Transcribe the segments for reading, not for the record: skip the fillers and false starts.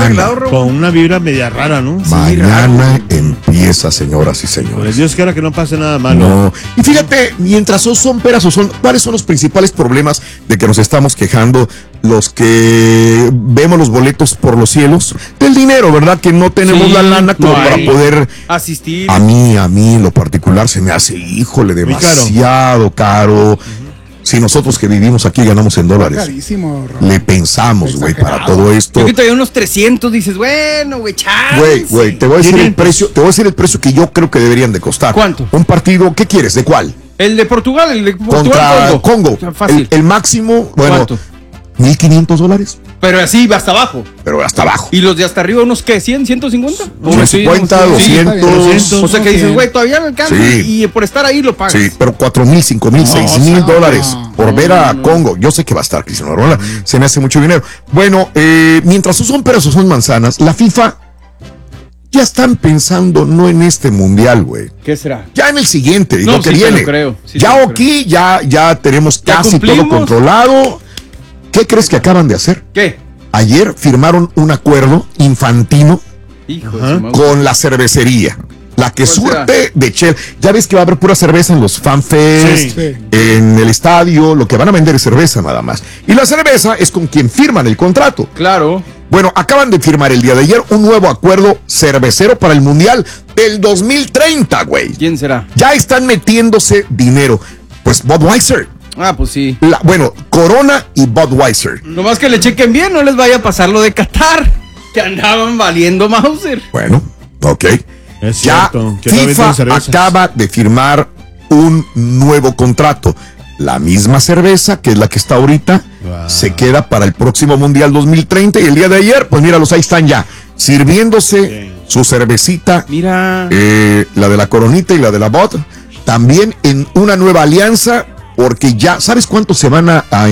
Con una vibra media rara, ¿no? Mañana empieza, señoras y señores. Pues Dios quiera que no pase nada malo. No. Y fíjate, mientras son peras o son, ¿cuáles son los principales problemas de que nos estamos quejando los que vemos los boletos por los cielos? Del dinero, ¿verdad? Que no tenemos la lana como para poder asistir. A mí en lo particular se me hace, híjole, demasiado caro. Si nosotros que vivimos aquí ganamos en dólares, carísimo, le pensamos, güey, para todo esto. Yo que todavía unos 300, dices, bueno, güey, chance. Güey, te voy a decir el precio que yo creo que deberían de costar. ¿Cuánto? Un partido, ¿qué quieres? ¿De cuál? El de Portugal, contra Congo. O sea, fácil. El máximo, bueno, ¿cuánto? $1,500. Pero así, hasta abajo. ¿Y los de hasta arriba, unos qué? ¿100, 150? 150, 200. O sea que dices, güey, todavía no alcanza. Y por estar ahí lo pagas. Sí, pero $4,000, $5,000, $6,000 por ver a Congo. Yo sé que va a estar Cristiano Ronaldo. Se me hace mucho dinero. Bueno, mientras son peras o son manzanas, la FIFA ya están pensando no en este mundial, güey. ¿Qué será? Ya en el siguiente, lo que viene. Creo. Sí, ya aquí, ya tenemos casi todo controlado. ¿Qué crees que acaban de hacer? ¿Qué? Ayer firmaron un acuerdo infantino con la cervecería. La que surte de Shell. Ya ves que va a haber pura cerveza en los fanfest, en el estadio. Lo que van a vender es cerveza nada más. Y la cerveza es con quien firman el contrato. Claro. Bueno, acaban de firmar el día de ayer un nuevo acuerdo cervecero para el Mundial del 2030, güey. ¿Quién será? Ya están metiéndose dinero. Pues Budweiser. Pues sí. Corona y Budweiser. Nomás que le chequen bien, no les vaya a pasar lo de Qatar, que andaban valiendo Mauser. Bueno, ok. Es cierto, ya FIFA acaba de firmar un nuevo contrato. La misma cerveza, que es la que está ahorita, se queda para el próximo Mundial 2030. Y el día de ayer, pues míralos, ahí están ya, sirviéndose su cervecita. Mira. La de la Coronita y la de la Bud. También en una nueva alianza. Porque ya, ¿sabes cuánto se van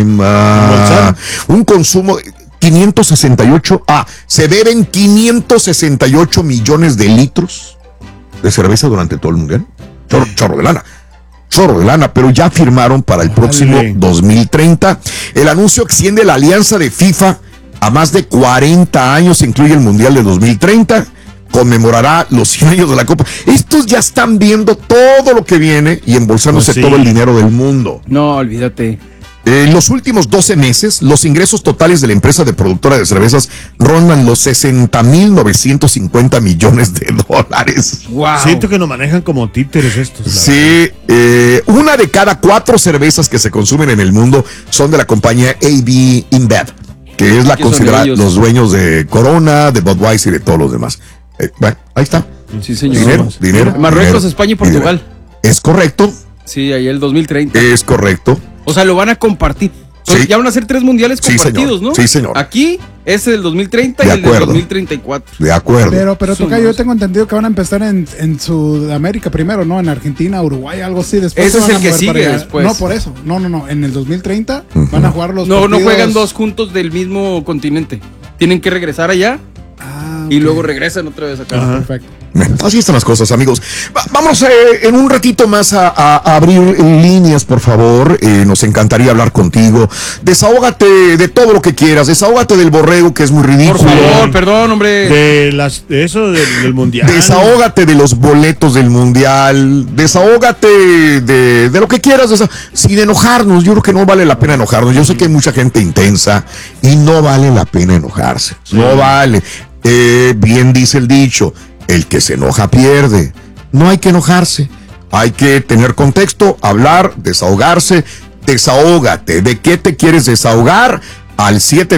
a un consumo? 568, se beben 568 millones de litros de cerveza durante todo el mundial. Chorro de lana, pero ya firmaron para el próximo 2030. El anuncio extiende la alianza de FIFA a más de 40 años, incluye el mundial de 2030. Conmemorará los 100 años de la Copa. Estos ya están viendo todo lo que viene y embolsándose todo el dinero del mundo. No, olvídate. En los últimos 12 meses, los ingresos totales de la empresa de productora de cervezas rondan los 60,950 millones de dólares. Wow. Siento que nos manejan como títeres estos. Sí, una de cada 4 cervezas que se consumen en el mundo son de la compañía AB InBev, que es la considerada los dueños de Corona, de Budweiser y de todos los demás. Bueno, ahí está. Sí, señor. Dinero. Marruecos, España y Portugal. Es correcto. Sí, ahí el 2030. Es correcto. O sea, lo van a compartir. Entonces, ya van a ser 3 mundiales compartidos, señor. ¿no? Sí, señor. Aquí, ese del 2030 y el del 2034. De acuerdo. Pero toca, yo tengo entendido que van a empezar en Sudamérica primero, ¿no? En Argentina, Uruguay, algo así. Después ese es el que sigue después. No, por eso. No. En el 2030 van a jugar los partidos. No juegan 2 juntos del mismo continente. Tienen que regresar allá. Y luego regresan otra vez acá. Perfecto. Así están las cosas, amigos. Vamos en un ratito más a abrir líneas, por favor. Nos encantaría hablar contigo. Desahógate de todo lo que quieras. Desahógate del borrego, que es muy ridículo. Por favor, perdón, hombre. De eso del mundial. Desahógate de los boletos del mundial. Desahógate de lo que quieras. Sin enojarnos. Yo creo que no vale la pena enojarnos. Yo sé que hay mucha gente intensa y no vale la pena enojarse. Sí. No vale. Bien dice el dicho. El que se enoja pierde. No hay que enojarse. Hay que tener contexto, hablar, desahogarse. Desahógate. ¿De qué te quieres desahogar? Al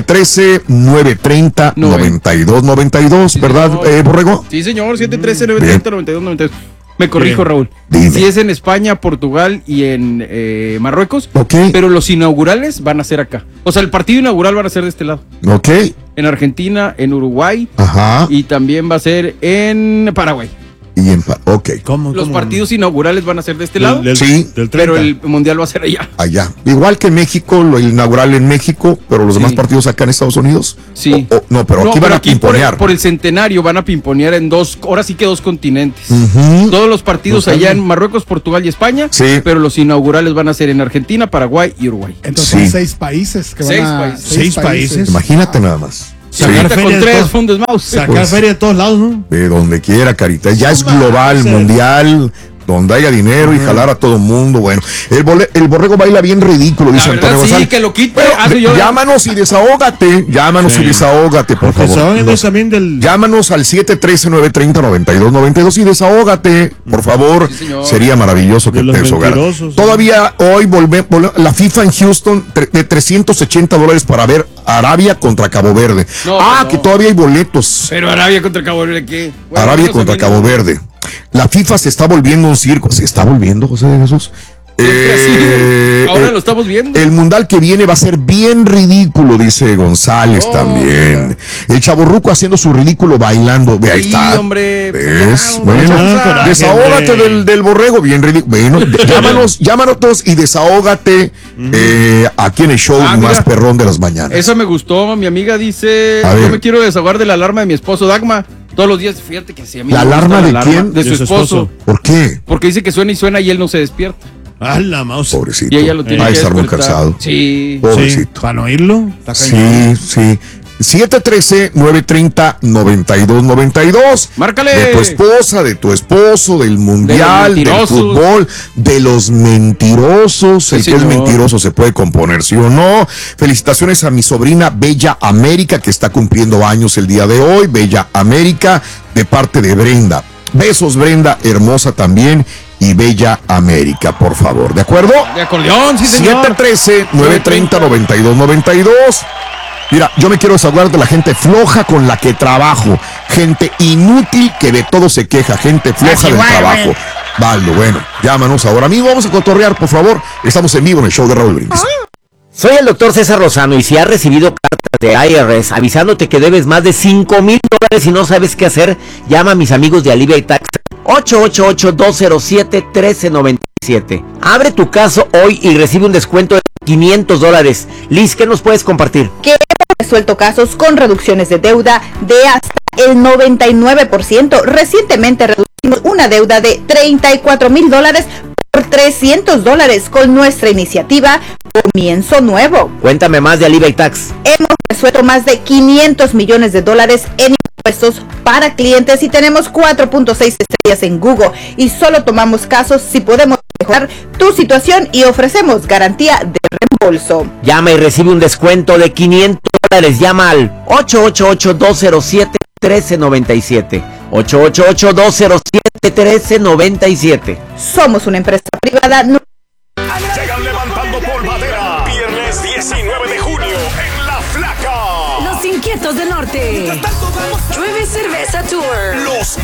713-930-9292, ¿verdad, Borrego? Sí, señor, 713-930-9292. Me corrijo, Raúl. Dime. Si es en España, Portugal y en Marruecos, pero los inaugurales van a ser acá. O sea, el partido inaugural van a ser de este lado. Ok. En Argentina, en Uruguay. Ajá. Y también va a ser en Paraguay. Y ok. Los partidos inaugurales van a ser de este lado. Sí. Pero el mundial va a ser allá. Allá. Igual que en México, lo inaugural en México, pero los demás partidos acá en Estados Unidos. Sí. Pero aquí van a pimponear. Por el centenario van a pimponear en ahora sí que 2 continentes. Todos los partidos allá en Marruecos, Portugal y España. Sí. Pero los inaugurales van a ser en Argentina, Paraguay y Uruguay. Entonces son 6 países que van a... 6 países. Imagínate nada más. Sacar Con feria de 3 todo- fundos mouse. Sacar feria de todos lados, ¿no? De donde quiera, Carita. Ya es global, mundial, donde haya dinero y jalar a todo mundo. Bueno, el borrego baila bien ridículo, dice La verdad, Antonio sí, González. que lo quite. Pero, Hace yo- llámanos y desahógate. Llámanos y desahógate, por Porque se favor. van Los- también del... Llámanos al 713-930-9292 y desahógate, por favor. Sí, señor. Sería maravilloso que De los te desahogaras. mentirosos, Todavía hoy la FIFA en Houston de $380 para ver Arabia contra Cabo Verde. No, no. Que todavía hay boletos. Pero Arabia contra Cabo Verde, ¿qué? Bueno, Arabia menos a contra mí Cabo no. Verde. La FIFA se está volviendo un circo. ¿Se está volviendo, José de Jesús? Siempre ha sido. Ahora lo estamos viendo. El mundial que viene va a ser bien ridículo, dice González también. El chavorruco haciendo su ridículo bailando. Ve, ahí Sí, está. hombre. ¿Ves? Pues, Bueno, coraje, desahógate hombre. del borrego, bien ridículo. Bueno, llámanos todos y desahógate aquí en el show Ah, más mira. perrón de las mañanas. Esa me gustó. Mi amiga dice: A ver. yo me quiero desahogar de la alarma de mi esposo Dagma. Todos los días, fíjate que sí. A mí ¿La me gusta alarma de la quién? De su esposo. ¿Por qué? Porque dice que suena y suena y él no se despierta. ¡Ah, la mouse! Pobrecito. Y ella lo tiene Va a que estar muy despertar. cansado. Sí. Pobrecito. ¿Para no oírlo? Está cañón. Sí. 713-930-9292. Márcale. De tu esposa, de tu esposo, del mundial, De los del mentirosos. fútbol, de los mentirosos. El Sí, que es señor. mentiroso se puede componer, ¿sí o no? Felicitaciones a mi sobrina Bella América, que está cumpliendo años el día de hoy. Bella América, de parte de Brenda. Besos, Brenda, hermosa también. Y Bella América, por favor. ¿De acuerdo? De acordeón, sí, señor. 713-930-9292. Mira, yo me quiero desahogar de la gente floja con la que trabajo. Gente inútil que de todo se queja. Gente floja del trabajo. Valdo, bueno, llámanos ahora mismo. Vamos a cotorrear, por favor. Estamos en vivo en el show de Raúl Brindis. Soy el doctor César Lozano y si has recibido cartas de IRS avisándote que debes más de $5,000 y no sabes qué hacer, llama a mis amigos de Alivia y Tax 888-207-1397. Abre tu caso hoy y recibe un descuento de $500. Liz, ¿qué nos puedes compartir? Que hemos resuelto casos con reducciones de deuda de hasta el 99%. Recientemente reducimos una deuda de $34,000 por $300 con nuestra iniciativa Comienzo Nuevo. Cuéntame más de Alivia y Tax. Hemos resuelto más de $500 millones en impuestos para clientes y tenemos 4.6 estrellas en Google y solo tomamos casos si podemos mejorar tu situación y ofrecemos garantía de reembolso. Llama y recibe un descuento de $500. Llama al 888-207-1397. 888-207-1397. Somos una empresa privada. Llegan levantando polvadera. Viernes 19 de junio en La Flaca. Los Inquietos del Norte. Llueve Cerveza Tour.